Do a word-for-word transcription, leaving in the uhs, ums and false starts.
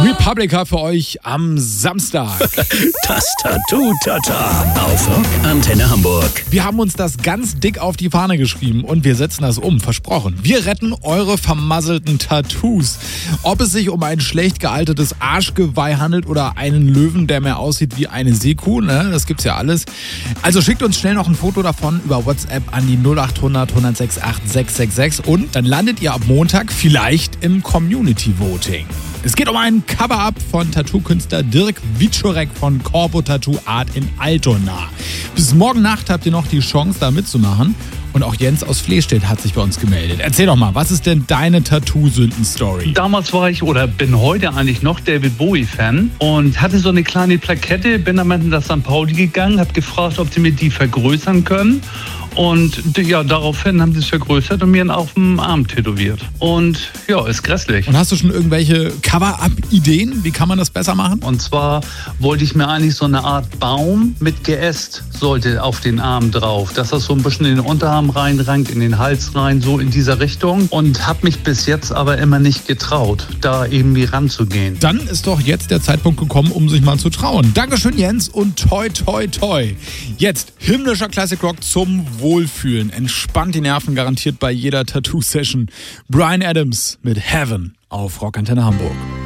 Republica für euch am Samstag. Das Tattoo-Tata auf Rock Antenne Hamburg. Wir haben uns das ganz dick auf die Fahne geschrieben und wir setzen das um, versprochen. Wir retten eure vermasselten Tattoos. Ob es sich um ein schlecht gealtertes Arschgeweih handelt oder einen Löwen, der mehr aussieht wie eine Seekuh, ne? Das gibt's ja alles. Also schickt uns schnell noch ein Foto davon über WhatsApp an die null acht hundert, hundertsechs, acht sechs sechs sechs und dann landet ihr ab Montag vielleicht im Community Voting. Es geht um ein Cover-Up von Tattoo-Künstler Dirk Wieczorek von Corpo Tattoo Art in Altona. Bis morgen Nacht habt ihr noch die Chance, da mitzumachen. Und auch Jens aus Flehstedt hat sich bei uns gemeldet. Erzähl doch mal, was ist denn deine Tattoo-Sünden-Story? Damals war ich oder bin heute eigentlich noch David Bowie-Fan und hatte so eine kleine Plakette, bin dann mit nach Sankt Pauli gegangen, habe gefragt, ob sie mir die vergrößern können. Und ja, daraufhin haben sie es vergrößert und mir auf dem Arm tätowiert. Und ja, ist grässlich. Und hast du schon irgendwelche Cover-Up-Ideen? Wie kann man das besser machen? Und zwar wollte ich mir eigentlich so eine Art Baum mit Geäst sollte auf den Arm drauf, dass das so ein bisschen in den Unterarm reinrankt, in den Hals rein, so in dieser Richtung. Und habe mich bis jetzt aber immer nicht getraut, da irgendwie ranzugehen. Dann ist doch jetzt der Zeitpunkt gekommen, um sich mal zu trauen. Dankeschön, Jens, und toi, toi, toi. Jetzt himmlischer Classic Rock zum Wohlfühlen. Entspannt die Nerven garantiert bei jeder Tattoo-Session. Bryan Adams mit Heaven auf Rock Antenne Hamburg.